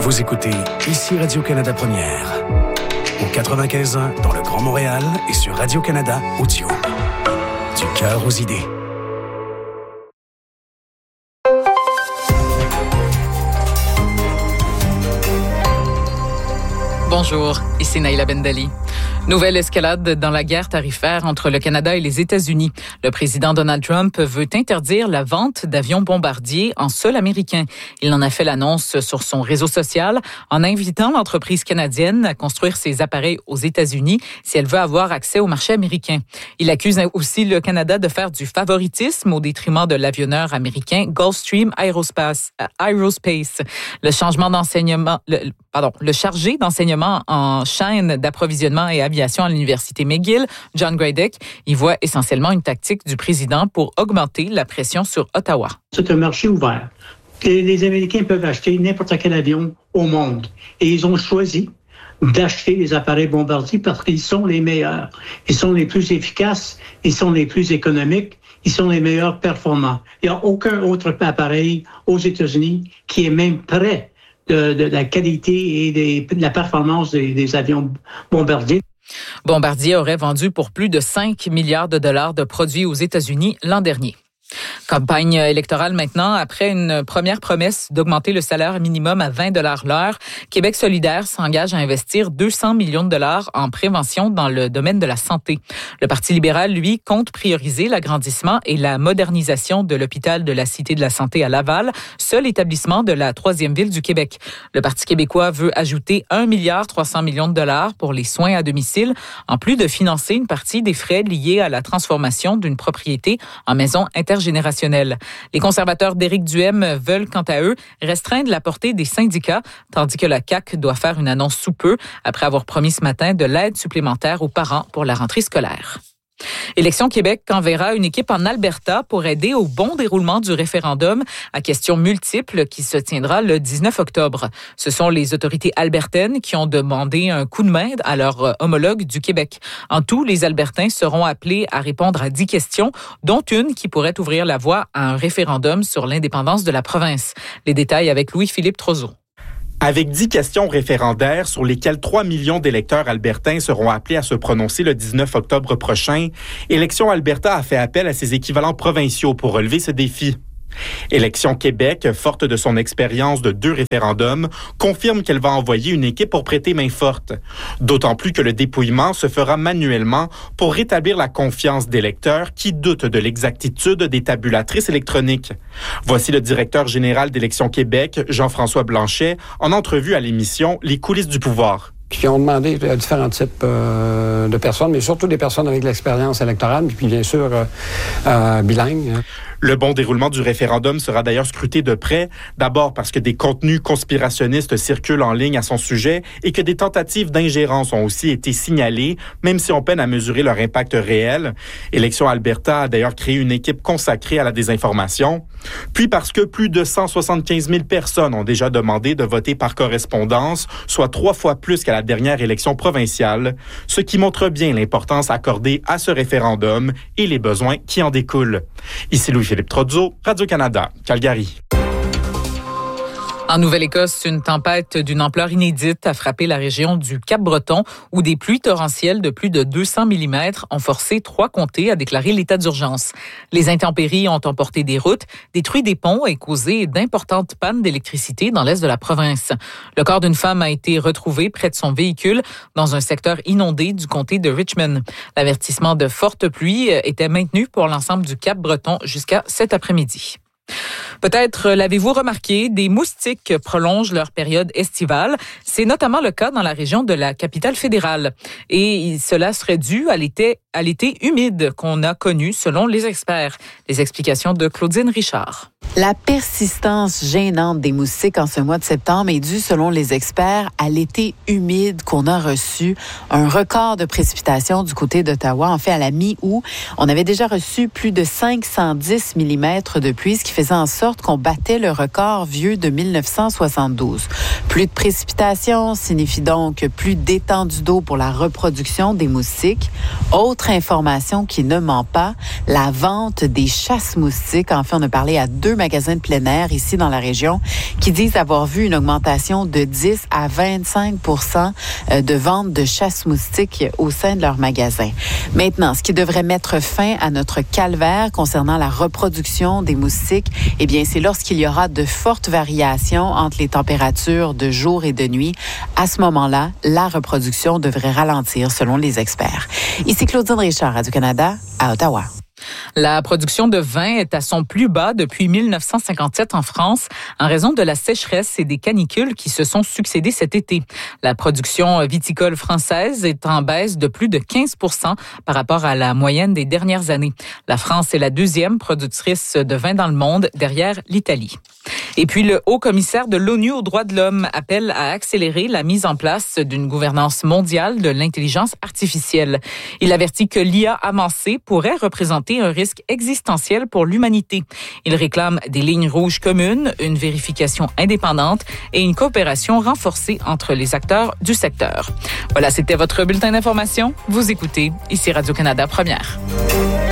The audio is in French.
Vous écoutez ici Radio-Canada Première. Au 95.1 dans le Grand Montréal et sur Radio-Canada Audio. Du cœur aux idées. Bonjour, ici Naïla Bendali. Nouvelle escalade dans la guerre tarifaire entre le Canada et les États-Unis. Le président Donald Trump veut interdire la vente d'avions bombardiers en sol américain. Il en a fait l'annonce sur son réseau social en invitant l'entreprise canadienne à construire ses appareils aux États-Unis si elle veut avoir accès au marché américain. Il accuse aussi le Canada de faire du favoritisme au détriment de l'avionneur américain Gulfstream Aerospace. Le chargé d'enseignement en chaîne d'approvisionnement et aviation à l'Université McGill, John Gradek, y voit essentiellement une tactique du président pour augmenter la pression sur Ottawa. C'est un marché ouvert. Les Américains peuvent acheter n'importe quel avion au monde. Et ils ont choisi d'acheter les appareils bombardiers parce qu'ils sont les meilleurs. Ils sont les plus efficaces, ils sont les plus économiques, ils sont les meilleurs performants. Il n'y a aucun autre appareil aux États-Unis qui est même près de la qualité et de la performance des avions bombardiers. Bombardier aurait vendu pour plus de 5 milliards de dollars de produits aux États-Unis l'an dernier. Campagne électorale maintenant. Après une première promesse d'augmenter le salaire minimum à 20 $ l'heure, Québec solidaire s'engage à investir 200 millions de dollars en prévention dans le domaine de la santé. Le Parti libéral, lui, compte prioriser l'agrandissement et la modernisation de l'hôpital de la Cité de la Santé à Laval, seul établissement de la 3e ville du Québec. Le Parti québécois veut ajouter 1,3 milliard de dollars pour les soins à domicile, en plus de financer une partie des frais liés à la transformation d'une propriété en maison intergénérationnelle. Les conservateurs d'Éric Duhaime veulent, quant à eux, restreindre la portée des syndicats, tandis que la CAQ doit faire une annonce sous peu, après avoir promis ce matin de l'aide supplémentaire aux parents pour la rentrée scolaire. Élections Québec enverra une équipe en Alberta pour aider au bon déroulement du référendum à questions multiples qui se tiendra le 19 octobre. Ce sont les autorités albertaines qui ont demandé un coup de main à leurs homologues du Québec. En tout, les Albertains seront appelés à répondre à 10 questions, dont une qui pourrait ouvrir la voie à un référendum sur l'indépendance de la province. Les détails avec Louis-Philippe Trozeau. Avec 10 questions référendaires sur lesquelles 3 millions d'électeurs albertains seront appelés à se prononcer le 19 octobre prochain, Élections Alberta a fait appel à ses équivalents provinciaux pour relever ce défi. Élections Québec, forte de son expérience de 2 référendums, confirme qu'elle va envoyer une équipe pour prêter main forte. D'autant plus que le dépouillement se fera manuellement pour rétablir la confiance d'électeurs qui doutent de l'exactitude des tabulatrices électroniques. Voici le directeur général d'Élections Québec, Jean-François Blanchet, en entrevue à l'émission Les coulisses du pouvoir. Qui ont demandé différents types de personnes, mais surtout des personnes avec de l'expérience électorale, puis bien sûr bilingues. Le bon déroulement du référendum sera d'ailleurs scruté de près, d'abord parce que des contenus conspirationnistes circulent en ligne à son sujet et que des tentatives d'ingérence ont aussi été signalées, même si on peine à mesurer leur impact réel. Élections Alberta a d'ailleurs créé une équipe consacrée à la désinformation. Puis parce que plus de 175 000 personnes ont déjà demandé de voter par correspondance, soit 3 fois plus qu'à la dernière élection provinciale, ce qui montre bien l'importance accordée à ce référendum et les besoins qui en découlent. Ici Louis-Philippe Trozeau, Radio-Canada, Calgary. En Nouvelle-Écosse, une tempête d'une ampleur inédite a frappé la région du Cap-Breton où des pluies torrentielles de plus de 200 mm ont forcé 3 comtés à déclarer l'état d'urgence. Les intempéries ont emporté des routes, détruit des ponts et causé d'importantes pannes d'électricité dans l'est de la province. Le corps d'une femme a été retrouvé près de son véhicule dans un secteur inondé du comté de Richmond. L'avertissement de fortes pluies était maintenu pour l'ensemble du Cap-Breton jusqu'à cet après-midi. Peut-être l'avez-vous remarqué, des moustiques prolongent leur période estivale. C'est notamment le cas dans la région de la capitale fédérale. Et cela serait dû à l'été humide qu'on a connu selon les experts. Les explications de Claudine Richard. La persistance gênante des moustiques en ce mois de septembre est due, selon les experts, à l'été humide qu'on a reçu. Un record de précipitations du côté d'Ottawa. En fait, à la mi-août, on avait déjà reçu plus de 510 mm de pluie, ce qui faisait en sorte qu'on battait le record vieux de 1972. Plus de précipitations signifie donc plus d'étendue d'eau pour la reproduction des moustiques. Autre information qui ne ment pas, la vente des chasse-moustiques. En fait, on a parlé à 2 magasins de plein air ici dans la région qui disent avoir vu une augmentation de 10 à 25 % de vente de chasse-moustiques au sein de leurs magasins. Maintenant, ce qui devrait mettre fin à notre calvaire concernant la reproduction des moustiques, eh bien, c'est lorsqu'il y aura de fortes variations entre les températures de jour et de nuit. À ce moment-là, la reproduction devrait ralentir selon les experts. Ici Claudine Richard, Radio-Canada, à Ottawa. La production de vin est à son plus bas depuis 1957 en France en raison de la sécheresse et des canicules qui se sont succédés cet été. La production viticole française est en baisse de plus de 15 % par rapport à la moyenne des dernières années. La France est la 2e productrice de vin dans le monde, derrière l'Italie. Et puis, le haut-commissaire de l'ONU aux droits de l'homme appelle à accélérer la mise en place d'une gouvernance mondiale de l'intelligence artificielle. Il avertit que l'IA avancée pourrait représenter un risque existentiel pour l'humanité. Il réclame des lignes rouges communes, une vérification indépendante et une coopération renforcée entre les acteurs du secteur. Voilà, c'était votre bulletin d'information. Vous écoutez ici Radio-Canada Première.